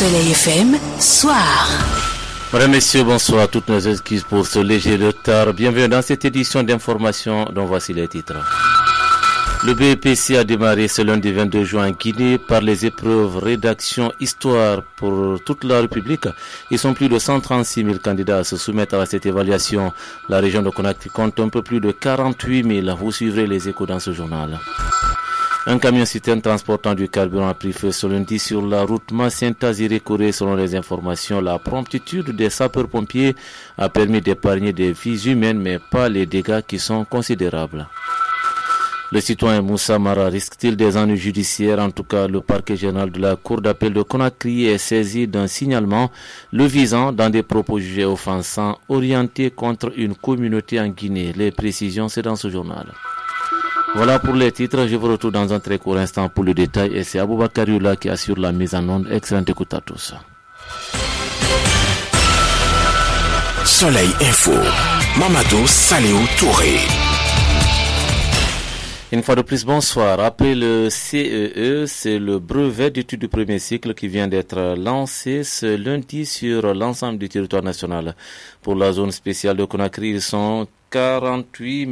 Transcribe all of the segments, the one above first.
Soleil FM, soir. Mesdames, Messieurs, bonsoir. Toutes nos excuses pour ce léger retard. Bienvenue dans cette édition d'information dont voici les titres. Le BEPC a démarré ce lundi 22 juin en Guinée par les épreuves rédaction histoire pour toute la République. Ils sont plus de 136 000 candidats à se soumettre à cette évaluation. La région de Conakry compte un peu plus de 48 000. Vous suivrez les échos dans ce journal. Un camion-citerne transportant du carburant a pris feu ce lundi sur la route Massinta-Ziré-Corée. Selon les informations, la promptitude des sapeurs-pompiers a permis d'épargner des vies humaines, mais pas les dégâts qui sont considérables. Le citoyen Moussa Mara risque-t-il des ennuis judiciaires? En tout cas, le parquet général de la Cour d'appel de Conakry est saisi d'un signalement le visant dans des propos jugés offensants orientés contre une communauté en Guinée. Les précisions, c'est dans ce journal. Voilà pour les titres. Je vous retrouve dans un très court instant pour le détail. Et c'est Aboubakar Youla qui assure la mise en onde. Excellente écoute à tous. Soleil Info, Mamadou Saliou Touré. Une fois de plus, bonsoir. Après le CEE, c'est le brevet d'études du premier cycle qui vient d'être lancé ce lundi sur l'ensemble du territoire national. Pour la zone spéciale de Conakry, ils sont 48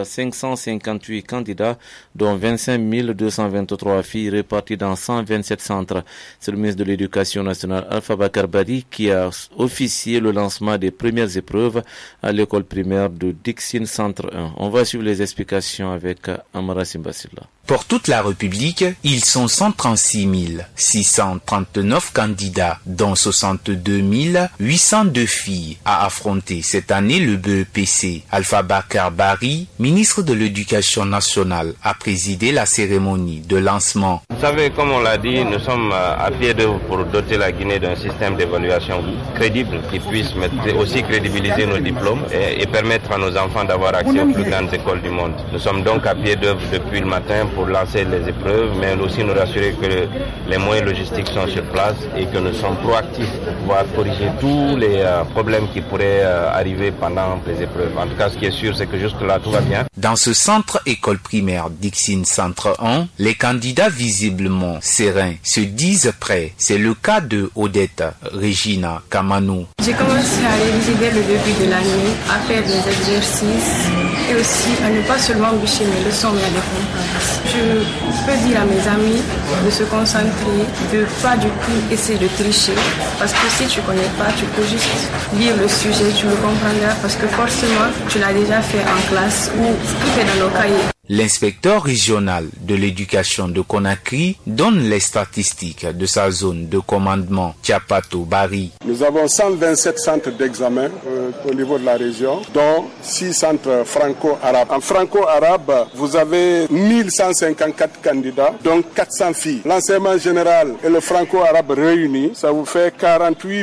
558 candidats, dont 25 223 filles réparties dans 127 centres. C'est le ministre de l'Éducation nationale, Alpha Bakar Bari, qui a officié le lancement des premières épreuves à l'école primaire de Dixine Centre 1. On va suivre les explications avec Amara Simbasila. Pour toute la République, ils sont 136 639 candidats, dont 62 802 filles, à affronter cette année le BEPC. Alpha Bakar Bari, ministre de l'Éducation nationale, a présidé la cérémonie de lancement. Vous savez, comme on l'a dit, nous sommes à pied d'œuvre pour doter la Guinée d'un système d'évaluation crédible qui puisse aussi crédibiliser nos diplômes et permettre à nos enfants d'avoir accès aux plus grandes écoles du monde. Nous sommes donc à pied d'œuvre depuis le matin pour lancer les épreuves, mais aussi nous rassurer que les moyens logistiques sont sur place et que nous sommes proactifs pour pouvoir corriger tous les problèmes qui pourraient arriver pendant les épreuves. En tout cas, ce qui est sûr, c'est que jusque-là, tout va bien. Dans ce centre école primaire Dixine Centre 1, les candidats visiblement sereins se disent prêts. C'est le cas de Odette Regina Kamanou. J'ai commencé à réviser dès le début de l'année, à faire des exercices et aussi à ne pas seulement bûcher mes leçons, mais à les comprendre. Je peux dire à mes amis de se concentrer, de pas du tout essayer de tricher, parce que si tu connais pas, tu peux juste lire le sujet, tu le comprendras, parce que forcément, tu l'as déjà fait en classe ou tout est dans nos cahiers. L'inspecteur régional de l'éducation de Conakry donne les statistiques de sa zone de commandement Tiapato Bari. Nous avons 127 centres d'examen au niveau de la région, dont 6 centres franco-arabes. En franco-arabe, vous avez 1154 candidats, dont 400 filles. L'enseignement général et le franco-arabe réunis, ça vous fait 48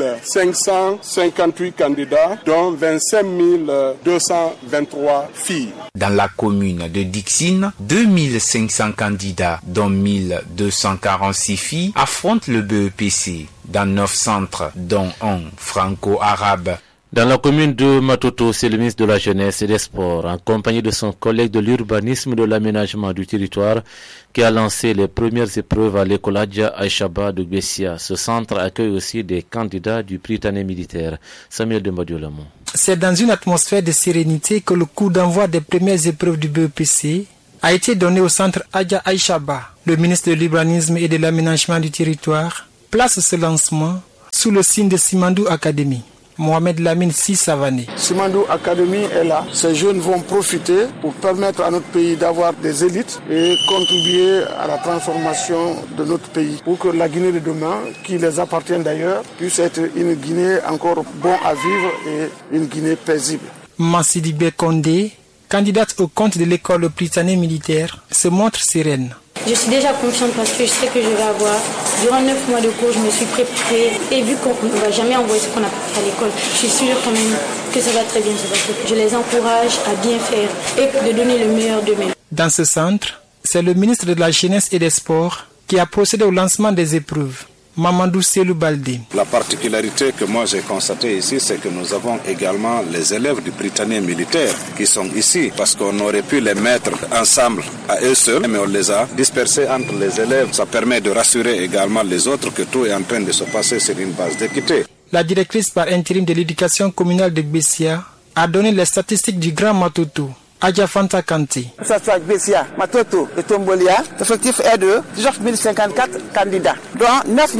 558 candidats, dont 25 223 filles. Dans la commune de Dixine, 2500 candidats, dont 1246 filles, affrontent le BEPC dans 9 centres, dont un franco-arabe. Dans la commune de Matoto, c'est le ministre de la Jeunesse et des Sports, en compagnie de son collègue de l'urbanisme et de l'aménagement du territoire, qui a lancé les premières épreuves à l'école Adja Aïchaba de Bessia. Ce centre accueille aussi des candidats du Prytanée militaire. Samuel Dembadiolamo. C'est dans une atmosphère de sérénité que le coup d'envoi des premières épreuves du BEPC a été donné au centre Adja Aïchaba. Le ministre de l'urbanisme et de l'aménagement du territoire place ce lancement sous le signe de Simandou Academy. Mohamed Lamine Savané. Simandou Academy est là. Ces jeunes vont profiter pour permettre à notre pays d'avoir des élites et contribuer à la transformation de notre pays. Pour que la Guinée de demain, qui les appartient d'ailleurs, puisse être une Guinée encore bon à vivre et une Guinée paisible. Massidi Bekondé, candidate au compte de l'école Prytanée militaire, se montre sereine. Je suis déjà confiante parce que je sais que je vais avoir. Durant 9 mois de cours, je me suis préparée. Et vu qu'on ne va jamais envoyer ce qu'on a fait à l'école, je suis sûre quand même que ça va très bien se passer. Je les encourage à bien faire et de donner le meilleur d'eux-mêmes. Dans ce centre, c'est le ministre de la Jeunesse et des Sports qui a procédé au lancement des épreuves. Mamadou Selou Baldé. La particularité que moi j'ai constatée ici, c'est que nous avons également les élèves du Britannique militaire qui sont ici, parce qu'on aurait pu les mettre ensemble à eux seuls, mais on les a dispersés entre les élèves. Ça permet de rassurer également les autres que tout est en train de se passer sur une base d'équité. La directrice par intérim de l'éducation communale de Bessia a donné les statistiques du Grand Matoto. Adja Fanta Kanté. Que ce soit Bessia, Matoto et Tombolia, l'effectif est de 19 054 candidats, dont 9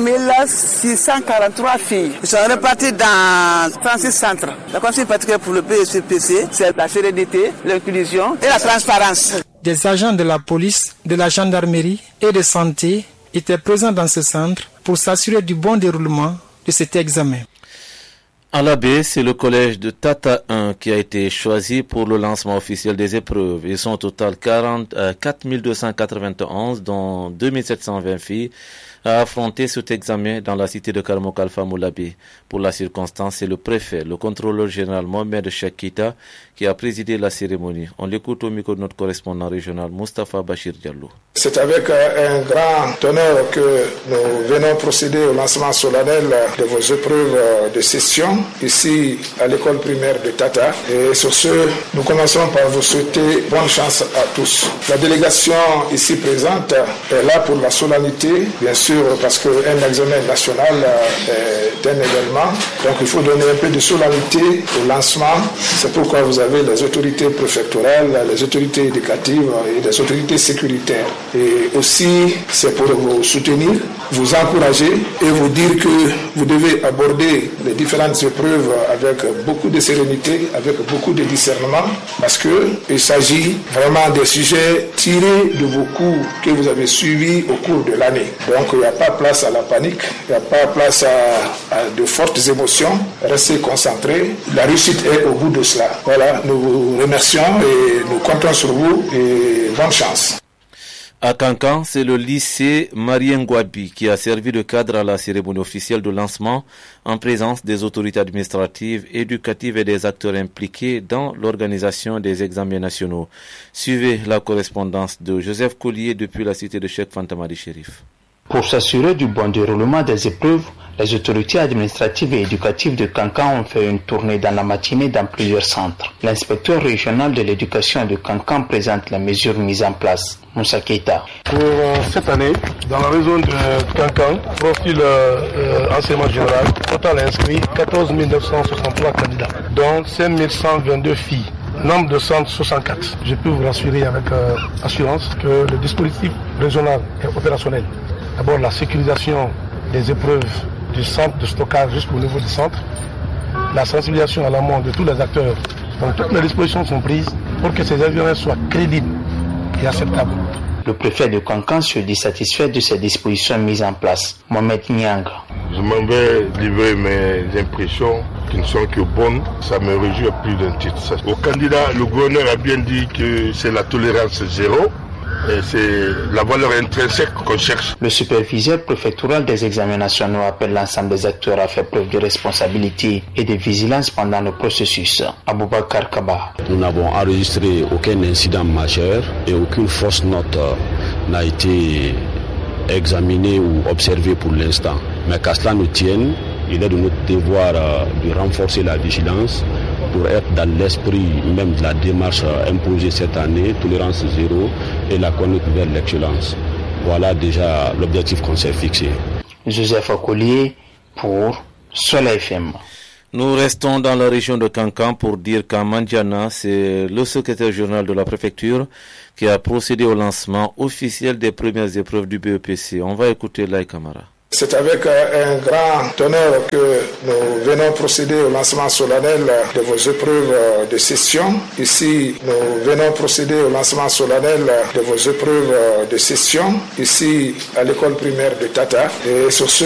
643 filles. Ils sont répartis dans 36 centres. La consigne particulière pour le BPC, c'est la sérénité, l'inclusion et la transparence. Des agents de la police, de la gendarmerie et de santé étaient présents dans ce centre pour s'assurer du bon déroulement de cet examen. À la baie, c'est le collège de Tata 1 qui a été choisi pour le lancement officiel des épreuves. Ils sont au total 4 291, dont 2720 filles, à affronter cet examen dans la cité de Karmokalfa Moulabé. Pour la circonstance, c'est le préfet, le contrôleur général Mohamed Chakita, qui a présidé la cérémonie. On l'écoute au micro de notre correspondant régional, Mustafa Bachir Diallo. C'est avec un grand honneur que nous venons procéder au lancement solennel de vos épreuves de session ici à l'école primaire de Tata. Et sur ce, nous commençons par vous souhaiter bonne chance à tous. La délégation ici présente est là pour la solennité, bien sûr, parce qu'un examen national est un événement. Donc il faut donner un peu de solennité au lancement. C'est pourquoi vous avez les autorités préfectorales, les autorités éducatives et les autorités sécuritaires. Et aussi, c'est pour vous soutenir, vous encourager et vous dire que vous devez aborder les différentes épreuves avec beaucoup de sérénité, avec beaucoup de discernement, parce qu'il s'agit vraiment des sujets tirés de vos cours que vous avez suivis au cours de l'année. Donc il n'y a pas place à la panique, il n'y a pas place à de fortes émotions. Restez concentrés. La réussite est au bout de cela. Voilà, nous vous remercions et nous comptons sur vous et bonne chance. À Kankan, c'est le lycée Marien Gouabi qui a servi de cadre à la cérémonie officielle de lancement en présence des autorités administratives, éducatives et des acteurs impliqués dans l'organisation des examens nationaux. Suivez la correspondance de Joseph Collier depuis la cité de Cheikh Fantamadi Chérif. Pour s'assurer du bon déroulement des épreuves, les autorités administratives et éducatives de Kankan ont fait une tournée dans la matinée dans plusieurs centres. L'inspecteur régional de l'éducation de Kankan présente les mesures mises en place. Moussa Keita. Pour cette année, dans la région de Kankan, profil enseignement général, total inscrit 14 963 candidats, dont 5 122 filles. Nombre de centres 64. Je peux vous rassurer avec assurance que le dispositif régional est opérationnel. D'abord la sécurisation des épreuves du centre de stockage jusqu'au niveau du centre, la sensibilisation à l'amont de tous les acteurs. Donc toutes les dispositions sont prises pour que ces examens soient crédibles et acceptables. Le préfet de Kankan se dit satisfait de ces dispositions mises en place. Mohamed Niang. Je m'en vais livrer mes impressions qui ne sont que bonnes. Ça me réjouit à plus d'un titre. Au candidat, le gouverneur a bien dit que c'est la tolérance zéro. Et c'est la valeur intrinsèque qu'on cherche. Le superviseur préfectoral des examens nationaux appelle l'ensemble des acteurs à faire preuve de responsabilité et de vigilance pendant le processus. Aboubakar Kaba. Nous n'avons enregistré aucun incident majeur et aucune fausse note n'a été examinée ou observée pour l'instant. Mais qu'à cela nous tienne, il est de notre devoir de renforcer la vigilance pour être dans l'esprit même de la démarche imposée cette année, tolérance zéro et la conduite vers l'excellence. Voilà déjà l'objectif qu'on s'est fixé. Joseph Collier pour Soleil FM. Nous restons dans la région de Kankan pour dire qu'à Mandiana, c'est le secrétaire général de la préfecture qui a procédé au lancement officiel des premières épreuves du BEPC. On va écouter Lai Kamara. C'est avec un grand honneur que nous venons procéder au lancement solennel de vos épreuves de session. Ici, nous venons procéder au lancement solennel de vos épreuves de session, ici à l'école primaire de Tata. Et sur ce,